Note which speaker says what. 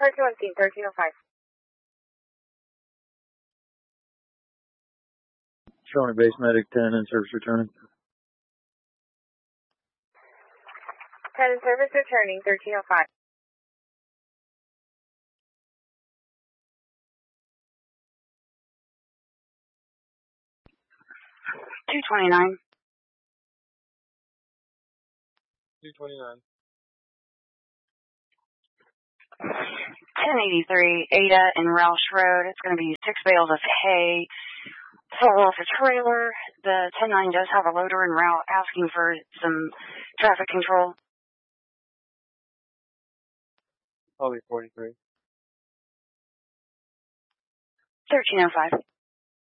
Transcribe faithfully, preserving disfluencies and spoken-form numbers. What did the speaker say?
Speaker 1: Parking on scene, thirteen oh five.
Speaker 2: Showing base medic ten and service returning.
Speaker 1: ten and service returning, thirteen oh five. two twenty-nine.
Speaker 2: two twenty-nine.
Speaker 1: ten eighty-three, Ada and Roush Road. It's going to be six bales of hay. Sold off a trailer. The ten nine does have a loader en route asking for some traffic control.
Speaker 2: Probably forty-three.
Speaker 1: thirteen oh five.